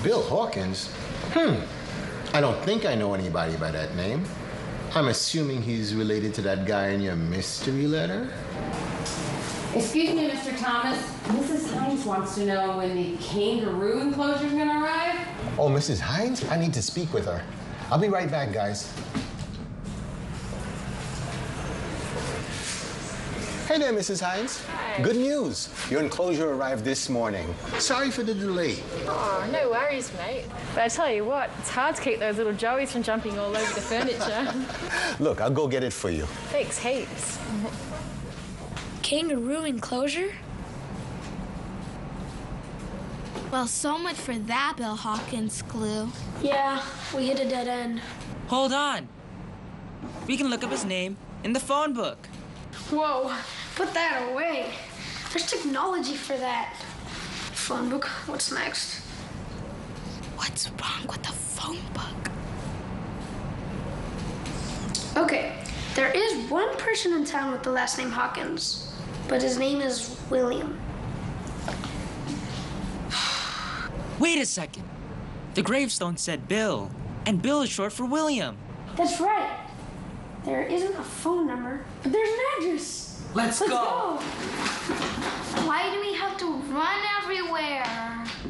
Bill Hawkins? I don't think I know anybody by that name. I'm assuming he's related to that guy in your mystery letter? Excuse me, Mr. Thomas. Mrs. Hines wants to know when the kangaroo enclosure is going to arrive. Oh, Mrs. Hines? I need to speak with her. I'll be right back, guys. Hey there, Mrs. Hines. Hi. Good news. Your enclosure arrived this morning. Sorry for the delay. Oh, no worries, mate. But I tell you what, it's hard to keep those little joeys from jumping all over the furniture. Look, I'll go get it for you. Thanks heaps. Kangaroo enclosure? Well, so much for that Bill Hawkins clue. Yeah, we hit a dead end. Hold on. We can look up his name in the phone book. Whoa, put that away. There's technology for that. Phone book, what's next? What's wrong with the phone book? Okay, there is one person in town with the last name Hawkins, but his name is William. Wait a second. The gravestone said Bill, and Bill is short for William. That's right. There isn't a phone number, but there's an address. Let's go. Why do we have to run everywhere?